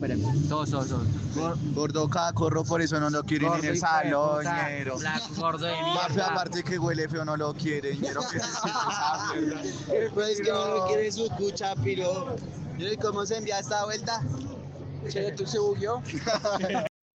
Todos. Gordo cacorro, por eso no lo quieren en el salón, ñero. Gordo de Más mierda. aparte que huele feo, no lo quiere, ñero. ¿Qué es esa mierda? Pues que no lo quiere su cucha, piro. ¿Y cómo se envía esta vuelta? Che, ¿tú se bugueó?